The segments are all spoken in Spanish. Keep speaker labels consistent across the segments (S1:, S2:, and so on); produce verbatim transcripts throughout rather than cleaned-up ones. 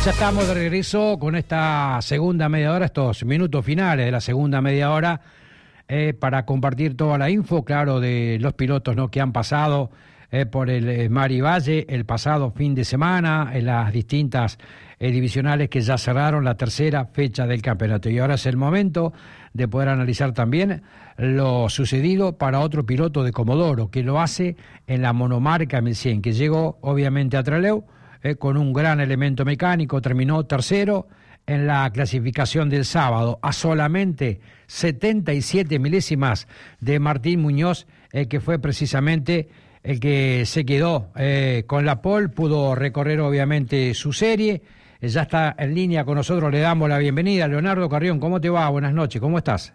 S1: Ya estamos de regreso con esta segunda media hora, estos minutos finales de la segunda media hora, eh, para compartir toda la info, claro, de los pilotos, ¿no?, que han pasado eh, por el eh, Mar y Valle el pasado fin de semana, en las distintas eh, divisionales que ya cerraron la tercera fecha del campeonato. Y ahora es el momento de poder analizar también lo sucedido para otro piloto de Comodoro, que lo hace en la monomarca mil cien, que llegó obviamente a Trelew, Eh, con un gran elemento mecánico, terminó tercero en la clasificación del sábado, a solamente setenta y siete milésimas de Martín Muñoz, eh, que fue precisamente el que se quedó eh, con la pole, pudo recorrer obviamente su serie. Eh, ya está en línea con nosotros, le damos la bienvenida. Leonardo Carrión, ¿cómo te va? Buenas noches, ¿cómo estás?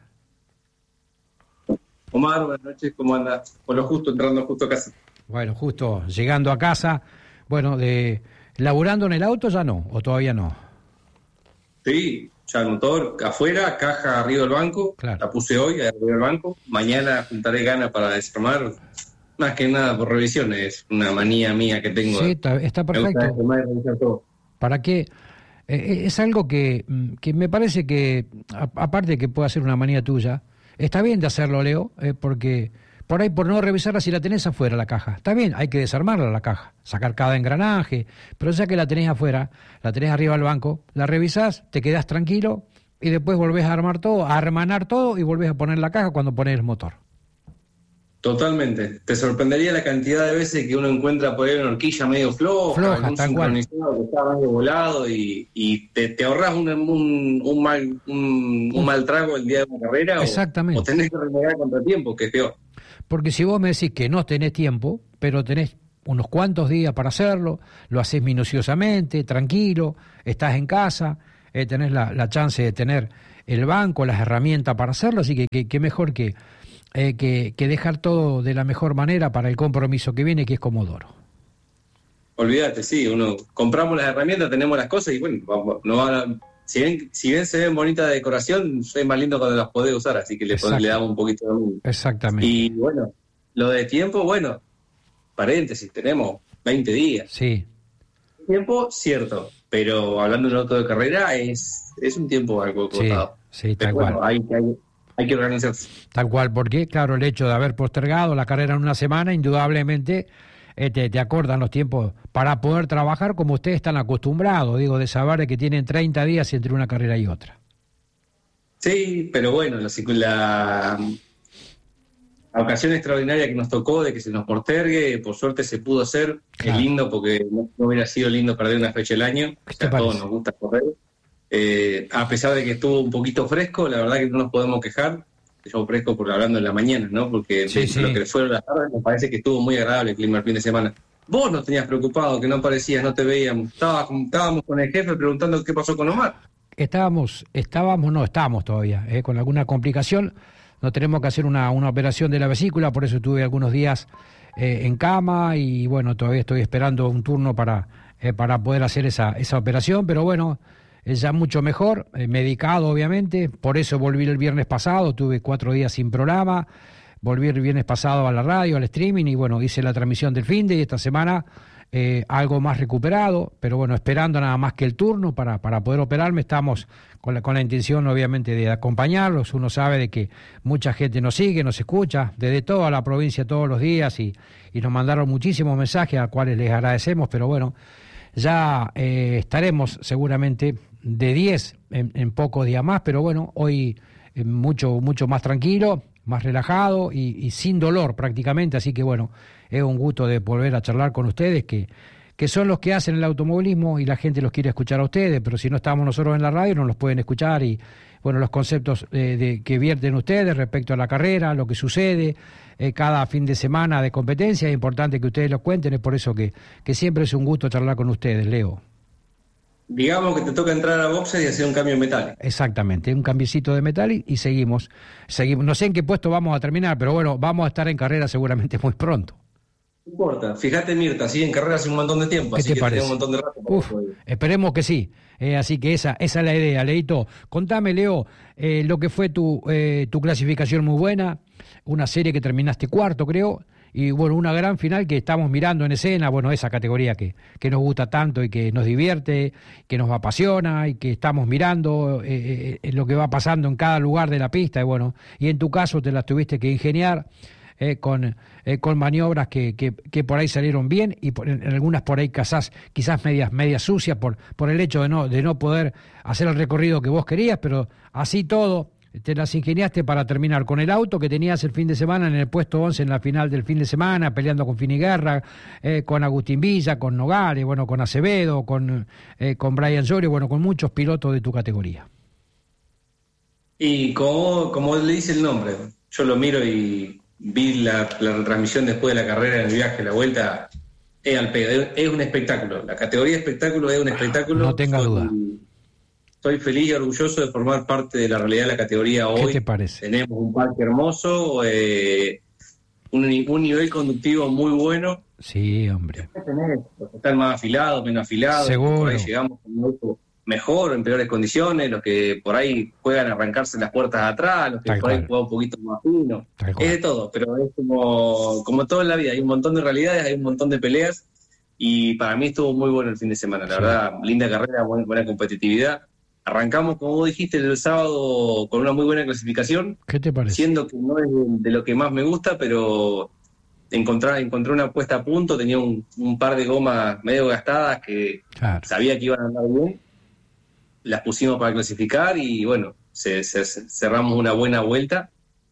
S2: Omar, buenas noches, ¿cómo andas? Por lo justo, entrando justo a casa.
S1: Bueno, justo llegando a casa. Bueno, de ¿laburando en el auto ya no? ¿O todavía no?
S2: Sí, ya el motor afuera, caja arriba del banco.
S1: Claro.
S2: La puse hoy arriba del banco. Mañana juntaré ganas para desarmar. Más que nada por revisiones, es una manía mía que tengo.
S1: Sí, está, está perfecto.
S2: Me gusta revisar todo.
S1: ¿Para qué? Eh, es algo que, que me parece que, a, aparte de que pueda ser una manía tuya, está bien de hacerlo, Leo, eh, porque por ahí, por no revisarla, si la tenés afuera la caja, está bien, hay que desarmarla la caja, sacar cada engranaje, pero ya que la tenés afuera, la tenés arriba del banco, la revisás, te quedás tranquilo y después volvés a armar todo, a hermanar todo y volvés a poner la caja cuando pones el motor.
S2: Totalmente. Te sorprendería la cantidad de veces que uno encuentra por ahí una horquilla medio floja,
S1: Floja,
S2: un
S1: tal cual.
S2: sincronizado que está medio volado y, y te, te ahorras un, un, un, mal, un, un mal trago el día de una carrera.
S1: Exactamente.
S2: O, o tenés que renegar contra tiempo, que es peor.
S1: Porque si vos me decís que no tenés tiempo, pero tenés unos cuantos días para hacerlo, lo haces minuciosamente, tranquilo, estás en casa, eh, tenés la, la chance de tener el banco, las herramientas para hacerlo, así que, que, que mejor que, eh, que, que dejar todo de la mejor manera para el compromiso que viene, que es Comodoro.
S2: Olvídate, sí, uno compramos las herramientas, tenemos las cosas y bueno, vamos, no van a, si bien, si bien se ven bonitas de decoración, es más lindo cuando las podés usar, así que le, le damos un poquito de mundo.
S1: Exactamente.
S2: Y bueno, lo de tiempo, bueno, paréntesis, tenemos veinte días.
S1: Sí.
S2: Tiempo, cierto, pero hablando de un auto de carrera, es, es un tiempo algo cortado.
S1: Sí, sí, tal
S2: pero bueno,
S1: cual.
S2: hay, hay, hay que organizarse.
S1: Tal cual, porque claro, el hecho de haber postergado la carrera en una semana, indudablemente eh, te, te acordan los tiempos para poder trabajar como ustedes están acostumbrados, digo, de saber que tienen treinta días entre una carrera y otra.
S2: Sí, pero bueno, la, la, la ocasión extraordinaria que nos tocó de que se nos postergue, por suerte se pudo hacer. Claro. Es lindo porque no, no hubiera sido lindo perder una fecha del año, o sea, a todos nos gusta correr. Eh, a pesar de que estuvo un poquito fresco, la verdad que no nos podemos quejar. Yo fresco por hablando en la mañana, ¿no? Porque sí, sí. Lo que fueron las tardes me parece que estuvo muy agradable el clima el fin de semana. Vos nos tenías preocupado, que no parecías, no te veíamos. Estaba, estábamos con el jefe preguntando qué pasó con Omar.
S1: Estábamos, estábamos, no, estábamos todavía, eh, con alguna complicación. No tenemos que hacer una, una operación de la vesícula, por eso estuve algunos días eh, en cama y bueno, todavía estoy esperando un turno para, eh, para poder hacer esa, esa operación, pero bueno, es ya mucho mejor, eh, medicado obviamente, por eso volví el viernes pasado, tuve cuatro días sin programa, volví el viernes pasado a la radio, al streaming y bueno, hice la transmisión del finde y esta semana eh, algo más recuperado, pero bueno, esperando nada más que el turno para, para poder operarme, estamos con la, con la intención obviamente de acompañarlos, uno sabe de que mucha gente nos sigue, nos escucha, desde toda la provincia todos los días y, y nos mandaron muchísimos mensajes a cuales les agradecemos, pero bueno, ya eh, estaremos seguramente de diez en, en pocos días más, pero bueno, hoy eh, mucho, mucho más tranquilo, más relajado y, y sin dolor prácticamente, así que bueno, es un gusto de volver a charlar con ustedes, que, que son los que hacen el automovilismo y la gente los quiere escuchar a ustedes, pero si no estamos nosotros en la radio no los pueden escuchar y bueno, los conceptos eh, de, que vierten ustedes respecto a la carrera, lo que sucede eh, cada fin de semana de competencia, es importante que ustedes lo cuenten, es por eso que, que siempre es un gusto charlar con ustedes, Leo.
S2: Digamos que te toca entrar a boxes y hacer un cambio de metal.
S1: Exactamente, un cambiecito de metal y, y seguimos, seguimos. No sé en qué puesto vamos a terminar, pero bueno, vamos a estar en carrera seguramente muy pronto.
S2: No importa, fíjate Mirta, sigue en carrera hace un montón de tiempo,
S1: ¿Qué
S2: así
S1: te
S2: que
S1: parece?
S2: tenemos un montón de rato. Para
S1: Uf, esperemos que sí, eh, así que esa, esa es la idea, Leito. Contame, Leo, eh, lo que fue tu, eh, tu clasificación muy buena, una serie que terminaste cuarto, creo, y bueno, una gran final que estamos mirando en escena, bueno, esa categoría que, que nos gusta tanto y que nos divierte, que nos apasiona y que estamos mirando eh, eh, lo que va pasando en cada lugar de la pista, y bueno, y en tu caso te las tuviste que ingeniar eh, con, eh, con maniobras que, que, que por ahí salieron bien y por, en algunas por ahí quizás, quizás medias, medias sucias por, por el hecho de no, de no poder hacer el recorrido que vos querías, pero así todo te las ingeniaste para terminar con el auto que tenías el fin de semana en el puesto once en la final del fin de semana, peleando con Finiguerra, eh, con Agustín Villa, con Nogales, bueno, con Acevedo, con, eh, con Brian Jory, bueno, con muchos pilotos de tu categoría.
S2: Y como, como le dice el nombre, yo lo miro y vi la, la retransmisión después de la carrera, en el viaje, la vuelta, es al pedo, es un espectáculo. La categoría espectáculo es un espectáculo.
S1: No tenga
S2: Soy,
S1: duda.
S2: Estoy feliz y orgulloso de formar parte de la realidad de la categoría hoy.
S1: ¿Qué te parece?
S2: Tenemos un parque hermoso, eh, un, un nivel conductivo muy bueno.
S1: Sí, hombre.
S2: Los que están más afilados, menos afilados.
S1: Seguro.
S2: Por ahí llegamos con un auto mejor, en peores condiciones, los que por ahí juegan a arrancarse las puertas de atrás, los que
S1: Tal
S2: por ahí
S1: cual.
S2: juegan un poquito más fino.
S1: Tal cual.
S2: Es de todo, pero es como, como todo en la vida. Hay un montón de realidades, hay un montón de peleas y para mí estuvo muy bueno el fin de semana. La
S1: Sí.
S2: verdad, linda carrera, buena, buena competitividad. Arrancamos, como vos dijiste, el sábado con una muy buena clasificación,
S1: ¿Qué te parece?
S2: siendo que no es de, de lo que más me gusta, pero encontré, encontré una puesta a punto, tenía un, un par de gomas medio gastadas que
S1: Claro.
S2: sabía que iban a andar bien, las pusimos para clasificar y bueno, se, se, cerramos una buena vuelta,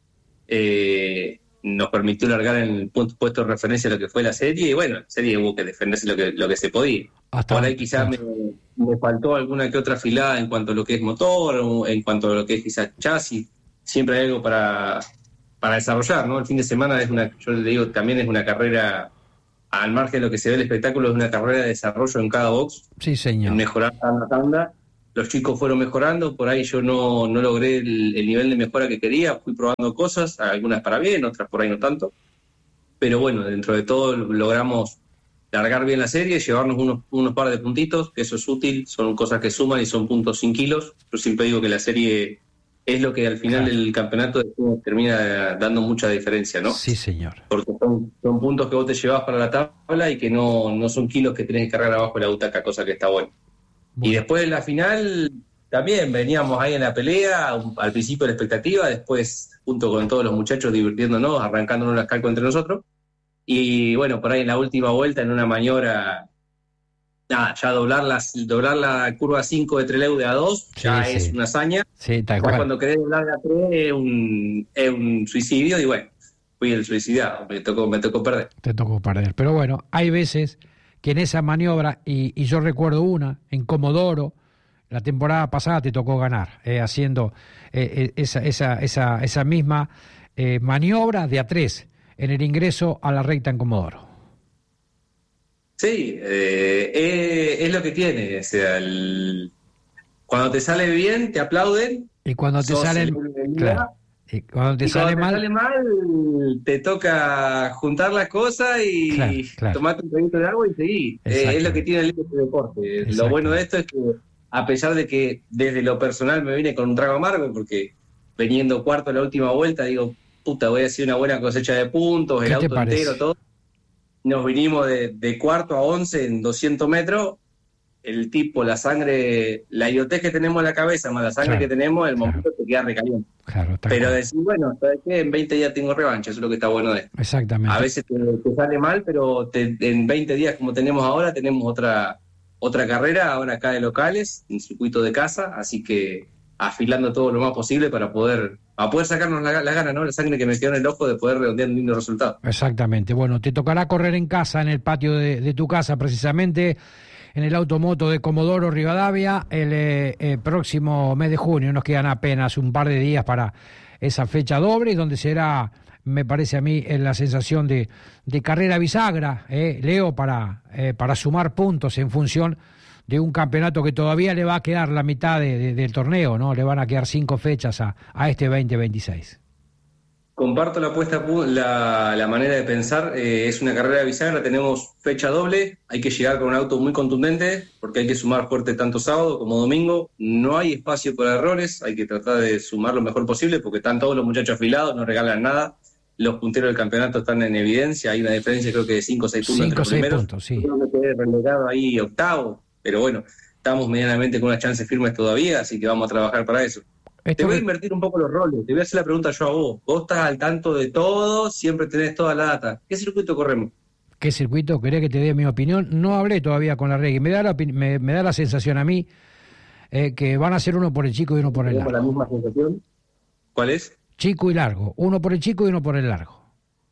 S2: eh, nos permitió largar en el punto, puesto de referencia a lo que fue la serie y bueno, la serie hubo que defenderse lo que, lo que se podía.
S1: Hasta
S2: Por ahí quizás me, me faltó alguna que otra afilada en cuanto a lo que es motor, o en cuanto a lo que es quizás chasis. Siempre hay algo para, para desarrollar, ¿no? El fin de semana es una, yo le digo, también es una carrera, al margen de lo que se ve el espectáculo, es una carrera de desarrollo en cada box,
S1: Sí,
S2: en
S1: señor.
S2: mejorar tanda a tanda. Los chicos fueron mejorando, por ahí yo no, no logré el, el nivel de mejora que quería, fui probando cosas, algunas para bien, otras por ahí no tanto. Pero bueno, dentro de todo logramos largar bien la serie, llevarnos unos, unos par de puntitos, que eso es útil, son cosas que suman y son puntos sin kilos. Yo siempre digo que la serie es lo que al final
S1: Claro.
S2: del campeonato termina dando mucha diferencia, ¿no?
S1: Sí, señor.
S2: Porque son, son puntos que vos te llevas para la tabla y que no, no son kilos que tenés que cargar abajo de la butaca, cosa que está bueno.
S1: Bueno.
S2: Y después de la final, también veníamos ahí en la pelea, un, al principio la expectativa, después junto con todos los muchachos divirtiéndonos, arrancándonos las calcos entre nosotros. Y bueno, por ahí en la última vuelta, en una maniobra, nada, ya doblar, las, doblar la curva cinco de Trelew de A dos,
S1: Sí,
S2: ya
S1: sí.
S2: es una hazaña.
S1: Sí, tal
S2: Ya
S1: cual.
S2: cuando querés doblar de A tres es un, es un suicidio y bueno, fui el suicidado, me tocó, me tocó perder.
S1: Te tocó perder. Pero bueno, hay veces que en esa maniobra, y, y yo recuerdo una, en Comodoro, la temporada pasada te tocó ganar, eh, haciendo eh, eh, esa, esa, esa, esa misma eh, maniobra de A tres en el ingreso a la recta en Comodoro.
S2: Sí, eh, eh, es lo que tiene, o sea, el, cuando te sale bien te aplauden.
S1: Y cuando te
S2: sos
S1: sale,
S2: el hombre del día,
S1: claro, y cuando te
S2: y
S1: sale
S2: cuando
S1: mal,
S2: te sale mal, te toca juntar las cosas y
S1: Claro, claro.
S2: tomarte un traguito de agua y seguir. Eh, es lo que tiene el este deporte. Lo bueno de esto es que, a pesar de que desde lo personal me vine con un trago amargo, porque veniendo cuarto en la última vuelta, digo, puta, voy a hacer una buena cosecha de puntos, el
S1: ¿qué te
S2: auto
S1: parece?
S2: entero, todo. Nos vinimos de, de cuarto a once en doscientos metros. El tipo, la sangre, la idiotez que tenemos en la cabeza, más la sangre
S1: Claro,
S2: que tenemos, el
S1: claro.
S2: momento te queda recaliente.
S1: Claro, tal
S2: Pero
S1: cual.
S2: decir, bueno, ¿sabes qué? En veinte días tengo revancha, eso es lo que está bueno de esto.
S1: Exactamente.
S2: A veces te, te sale mal, pero te, en veinte días como tenemos ahora, tenemos otra otra carrera, ahora acá de locales, en circuito de casa, así que afilando todo lo más posible para poder, a poder sacarnos la, la gana, ¿no? La sangre que me quedó en el ojo de poder redondear un lindo resultado.
S1: Exactamente. Bueno, te tocará correr en casa, en el patio de, de tu casa, precisamente, en el automoto de Comodoro Rivadavia, el eh, eh, próximo mes de junio. Nos quedan apenas un par de días para esa fecha doble, donde será, me parece a mí, en la sensación de, de carrera bisagra, eh, Leo, para, eh, para sumar puntos en función de un campeonato que todavía le va a quedar la mitad de, de, del torneo, ¿no? Le van a quedar cinco fechas a, a este veinte veintiséis.
S2: Comparto la apuesta, la, la manera de pensar, eh, es una carrera bisagra, tenemos fecha doble, hay que llegar con un auto muy contundente, porque hay que sumar fuerte tanto sábado como domingo, no hay espacio para errores, hay que tratar de sumar lo mejor posible, porque están todos los muchachos afilados, no regalan nada, los punteros del campeonato están en evidencia, hay una diferencia creo que de cinco o seis puntos entre los primeros.
S1: Puntos, sí.
S2: Yo me quedé relegado ahí octavo, pero bueno, estamos medianamente con unas chances firmes todavía, así que vamos a trabajar para eso. Esto te voy a invertir un poco los roles, te voy a hacer la pregunta yo a vos. Vos estás al tanto de todo, siempre tenés toda la data. ¿Qué circuito corremos?
S1: ¿Qué circuito? ¿Querés que te dé mi opinión? No hablé todavía con la Regui. Me da la, me, me da la sensación a mí eh, que van a ser uno por el chico y uno por el largo.
S2: ¿La misma sensación? ¿Cuál es?
S1: Chico y largo. Uno por el chico y uno por el largo.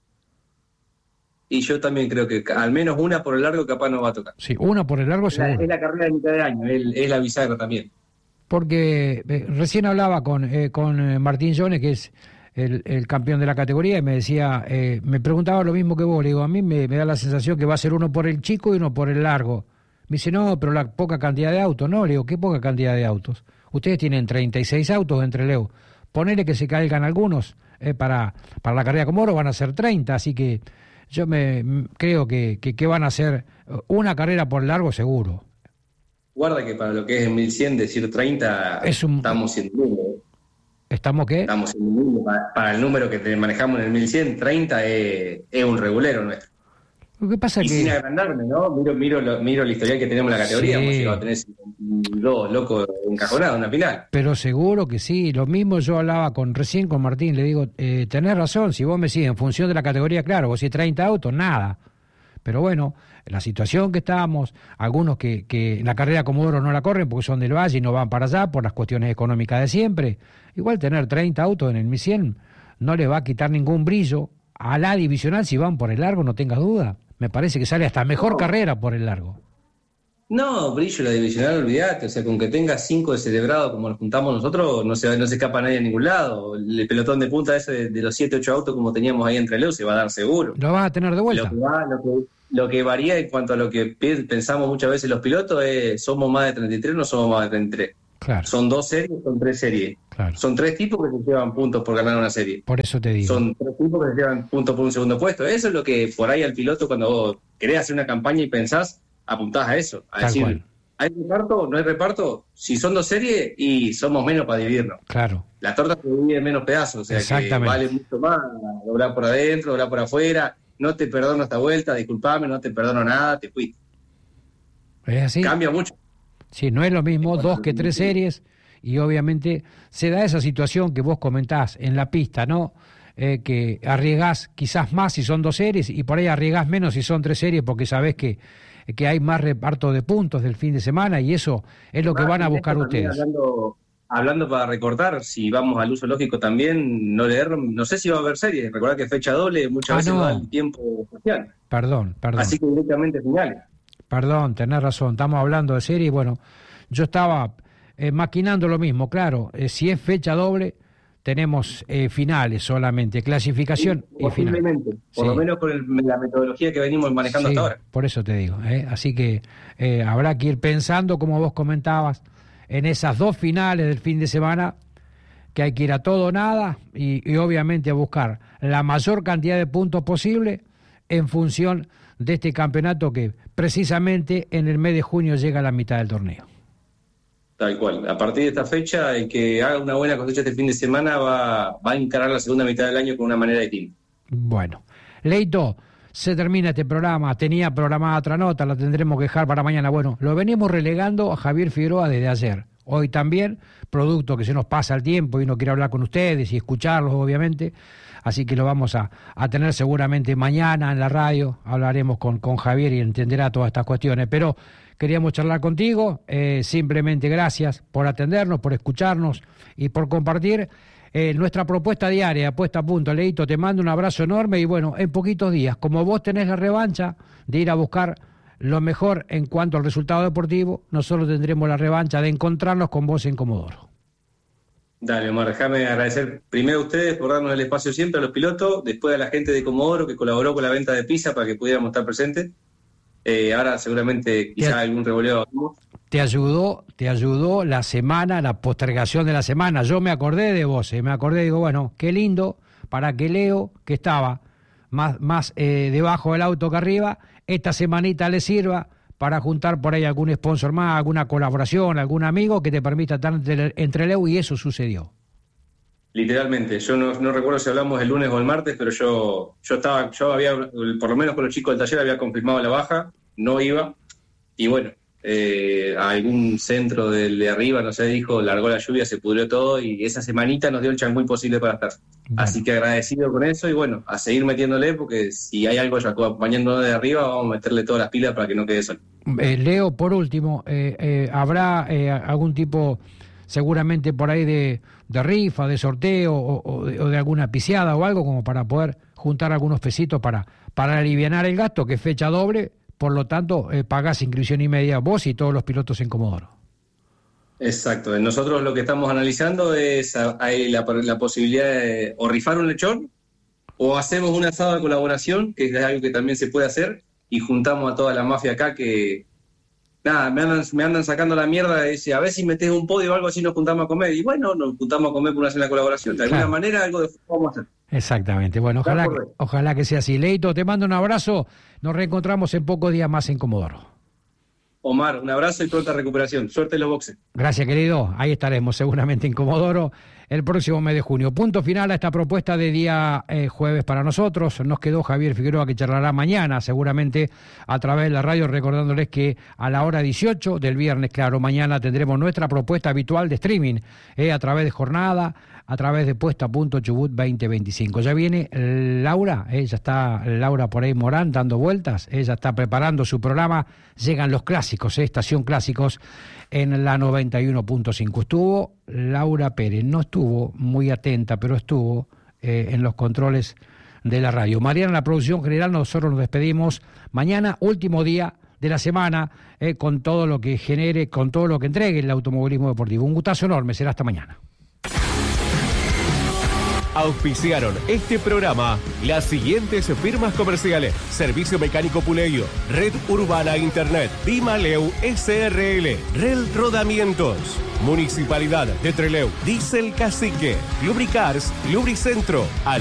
S2: Y yo también creo que al menos una por el largo capaz nos va a tocar.
S1: Sí, una por el largo seguro.
S2: Es la, es la carrera de mitad de año, es, es la bisagra también.
S1: Porque eh, recién hablaba con, eh, con eh, Martín Jones, que es el, el campeón de la categoría, y me decía, eh, me preguntaba lo mismo que vos. Le digo, a mí me, me da la sensación que va a ser uno por el chico y uno por el largo. Me dice, no, pero la poca cantidad de autos. No, le digo, ¿qué poca cantidad de autos? Ustedes tienen treinta y seis autos entre Leo. Ponele que se caigan algunos eh, para, para la carrera Comodoro, van a ser treinta, así que yo me creo que, que, que van a ser una carrera por largo seguro.
S2: Guarda que para lo que es el mil cien, decir treinta, es un... estamos siendo número.
S1: ¿Estamos qué?
S2: Estamos siendo número. Para, para el número que te manejamos en el mil cien, treinta es, es un regulero nuestro.
S1: Lo que pasa
S2: y
S1: que...
S2: sin agrandarme, ¿no? Miro, miro, lo, miro el historial que tenemos en la categoría, sí. Hemos llegado a tener dos locos encajonados en una final.
S1: Pero seguro que sí. Lo mismo yo hablaba con recién con Martín, le digo, eh, tenés razón, si vos me sigues en función de la categoría, claro, vos si treinta autos, nada. Pero bueno, la situación que estamos, algunos que, que en la carrera Comodoro no la corren porque son del Valle y no van para allá por las cuestiones económicas de siempre, igual tener treinta autos en el mil cien no le va a quitar ningún brillo a la divisional si van por el largo, no tengas duda. Me parece que sale hasta mejor no. carrera por el largo.
S2: No, brillo la divisional, olvídate, o sea, con que tenga cinco de celebrado como nos juntamos nosotros, no se, no se escapa nadie a ningún lado. El pelotón de punta ese de, de los siete, ocho autos como teníamos ahí entre Leo se va a dar seguro.
S1: Lo vas a tener de vuelta.
S2: Lo que, va, lo que, lo que varía en cuanto a lo que pensamos muchas veces los pilotos es, ¿somos más de treinta y tres o no somos más de treinta y tres?
S1: Claro.
S2: Son dos series, son tres series.
S1: Claro.
S2: Son tres tipos que se llevan puntos por ganar una serie.
S1: Por eso te digo.
S2: Son tres tipos que se llevan puntos por un segundo puesto. Eso es lo que por ahí al piloto, cuando vos querés hacer una campaña y pensás, apuntás a eso. A
S1: Tal
S2: decir,
S1: cual.
S2: ¿hay reparto? ¿No hay reparto? Si son dos series y somos menos para dividirnos.
S1: Claro.
S2: La torta se divide en menos pedazos. O sea que vale mucho más doblar por adentro, doblar por afuera. No te perdono esta vuelta, disculpame, no te perdono nada, te fuiste.
S1: ¿Es así?
S2: Cambia mucho.
S1: Sí, no es lo mismo dos que tres series, y obviamente se da esa situación que vos comentás en la pista, ¿no? Eh, que arriesgás quizás más si son dos series y por ahí arriesgás menos si son tres series porque sabés que, que hay más reparto de puntos del fin de semana y eso es lo que van a buscar ustedes.
S2: Hablando, hablando para recortar, si vamos al uso lógico también, no leer, no sé si va a haber series, recordad que fecha doble muchas
S1: ah,
S2: veces
S1: no.
S2: va el tiempo social.
S1: Perdón, perdón.
S2: Así que directamente finales.
S1: Perdón, tenés razón, estamos hablando de serie. Bueno, yo estaba eh, maquinando lo mismo, claro, eh, si es fecha doble, tenemos eh, finales solamente, clasificación sí, y final.
S2: Por sí. lo menos con el, la metodología que venimos manejando
S1: sí,
S2: hasta ahora.
S1: Por eso te digo, ¿eh? Así que eh, habrá que ir pensando, como vos comentabas, en esas dos finales del fin de semana, que hay que ir a todo o nada y, y obviamente a buscar la mayor cantidad de puntos posible en función de este campeonato que precisamente en el mes de junio llega a la mitad del torneo.
S2: Tal cual. A partir de esta fecha, el que haga una buena cosecha este fin de semana va, va a encarar la segunda mitad del año con una manera distinta.
S1: Bueno, Leito, se termina este programa. Tenía programada otra nota, la tendremos que dejar para mañana. Bueno, lo venimos relegando a Javier Figueroa desde ayer. Hoy también, producto que se nos pasa el tiempo y no quiero hablar con ustedes y escucharlos, obviamente. Así que lo vamos a, a tener seguramente mañana en la radio. Hablaremos con, con Javier y entenderá todas estas cuestiones. Pero queríamos charlar contigo. Eh, simplemente gracias por atendernos, por escucharnos y por compartir eh, nuestra propuesta diaria, puesta a punto. Leito, te mando un abrazo enorme y bueno, en poquitos días, como vos tenés la revancha de ir a buscar lo mejor en cuanto al resultado deportivo, nosotros tendremos la revancha de encontrarnos con vos en Comodoro.
S2: Dale, Omar, déjame agradecer primero a ustedes por darnos el espacio siempre, a los pilotos, después a la gente de Comodoro que colaboró con la venta de pizza para que pudiéramos estar presentes. Eh, ahora seguramente quizás algún revoleo.
S1: Te ayudó, te ayudó la semana, la postergación de la semana. Yo me acordé de vos, eh, me acordé, digo, bueno, qué lindo para que Leo, que estaba más, más eh, debajo del auto que arriba, esta semanita le sirva para juntar por ahí algún sponsor más, alguna colaboración, algún amigo que te permita estar entre, entre Leo, y eso sucedió.
S2: Literalmente, yo no, no recuerdo si hablamos el lunes o el martes, pero yo, yo estaba, yo había, por lo menos con los chicos del taller había confirmado la baja, no iba, y bueno, eh, a algún centro del de arriba, no sé, dijo, largó la lluvia, se pudrió todo, y esa semanita nos dio el changüí posible para estar. Bueno. Así que agradecido con eso, y bueno, a seguir metiéndole, porque si hay algo ya acompañándonos de arriba, vamos a meterle todas las pilas para que no quede solo.
S1: Eh, Leo, por último, eh, eh, ¿habrá eh, algún tipo, seguramente por ahí, de, de rifa, de sorteo o, o, de, o de alguna piciada o algo como para poder juntar algunos pesitos para, para alivianar el gasto, que es fecha doble, por lo tanto eh, pagás inscripción y media vos y todos los pilotos en Comodoro?
S2: Exacto, nosotros lo que estamos analizando es hay la, la posibilidad de o rifar un lechón o hacemos un asado de colaboración, que es algo que también se puede hacer, y juntamos a toda la mafia acá que... Nada, me andan, me andan sacando la mierda de decir, a ver si metés un podio o algo así, nos juntamos a comer. Y bueno, nos juntamos a comer por una cena de colaboración. De alguna claro. manera, algo de vamos a hacer.
S1: Exactamente. Bueno, ojalá que, ojalá que sea así. Leito, te mando un abrazo. Nos reencontramos en pocos días más en Comodoro.
S2: Omar, un abrazo y pronta recuperación. Suerte en los boxes.
S1: Gracias, querido. Ahí estaremos seguramente en Comodoro el próximo mes de junio. Punto final a esta propuesta de día eh, jueves para nosotros. Nos quedó Javier Figueroa, que charlará mañana seguramente a través de la radio, recordándoles que a la hora dieciocho del viernes, claro, mañana tendremos nuestra propuesta habitual de streaming eh, a través de Jornada, a través de Puesta a Punto Chubut veinte veinticinco. Ya viene Laura, eh, ya está Laura por ahí Morán dando vueltas, ella está preparando su programa. Llegan los clásicos, eh, Estación Clásicos en la noventa y uno punto cinco. Estuvo Laura Pérez, no estuvo muy atenta, pero estuvo eh, en los controles de la radio. Mariana, en la producción general, nosotros nos despedimos. Mañana, último día de la semana, eh, con todo lo que genere, con todo lo que entregue el automovilismo deportivo. Un gustazo enorme, será hasta mañana.
S3: Auspiciaron este programa las siguientes firmas comerciales: Servicio Mecánico Puleyo, Red Urbana Internet, Bimaleu S R L, Rel Rodamientos, Municipalidad de Trelew, Diesel Cacique, Lubricars, Lubricentro,